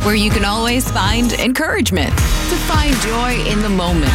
where you can always find encouragement to find joy in the moment.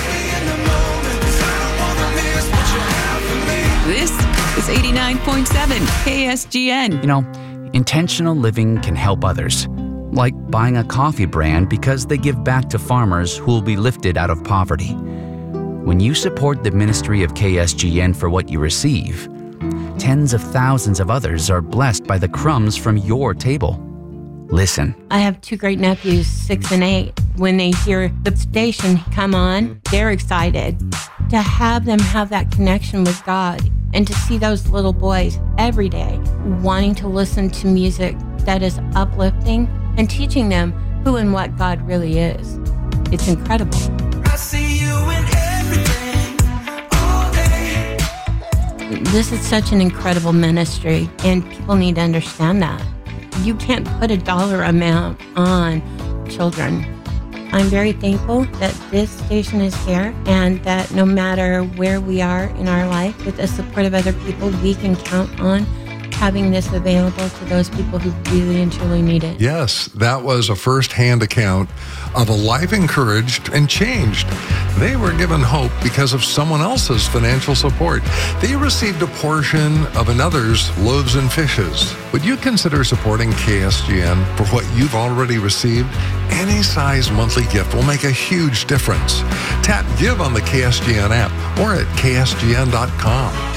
This is 89.7 KSGN. You know, intentional living can help others, like buying a coffee brand because they give back to farmers who will be lifted out of poverty. When you support the ministry of KSGN for what you receive, tens of thousands of others are blessed by the crumbs from your table. Listen. I have two great nephews, 6 and 8. When they hear the station come on, they're excited. To have them have that connection with God and to see those little boys every day wanting to listen to music that is uplifting and teaching them who and what God really is. It's incredible. I see you in everything all day. This is such an incredible ministry, and people need to understand that. You can't put a dollar amount on children. I'm very thankful that this station is here and that no matter where we are in our life, with the support of other people, we can count on having this available to those people who really and truly need it. Yes, that was a first-hand account of a life encouraged and changed. They were given hope because of someone else's financial support. They received a portion of another's loaves and fishes. Would you consider supporting KSGN for what you've already received? Any size monthly gift will make a huge difference. Tap Give on the KSGN app or at ksgn.com.